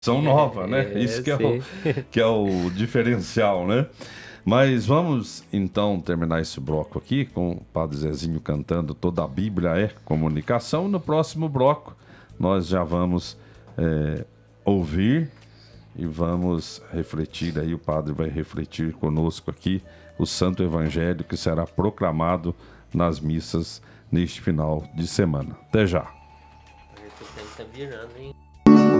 São nova, né? Isso que é o diferencial, né? Mas vamos então terminar esse bloco aqui com o Padre Zezinho cantando Toda a Bíblia é Comunicação. No próximo bloco nós já vamos ouvir e vamos refletir, aí o Padre vai refletir conosco aqui o Santo Evangelho que será proclamado nas missas neste final de semana. Até já. O tempo tá virando, hein?